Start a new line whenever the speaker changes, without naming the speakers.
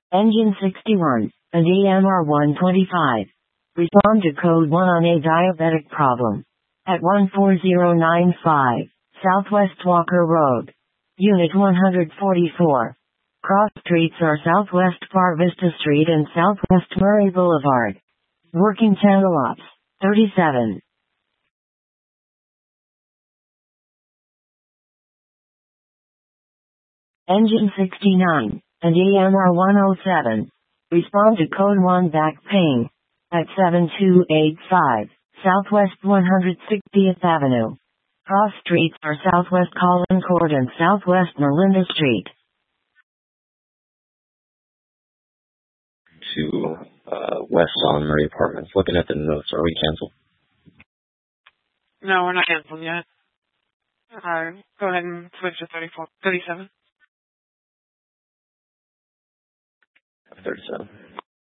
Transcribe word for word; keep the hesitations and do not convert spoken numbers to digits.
Engine sixty-one, and E M R one twenty-five. Respond to code one on a diabetic problem. At one four zero nine five, Southwest Walker Road. Unit one forty-four. Cross streets are Southwest Par Vista Street and Southwest Murray Boulevard. Working channel ops, thirty-seven. Engine sixty-nine, and E M R one oh seven. Respond to code one back pain. At seven two eight five, Southwest one hundred sixtieth Avenue. Cross streets are Southwest Collin Court and Southwest Melinda Street.
To uh, West Solon Murray Apartments. Looking at the notes, are we canceled?
No, we're not canceled yet. Uh, go ahead and switch to thirty-four, thirty-seven.
thirty-seven.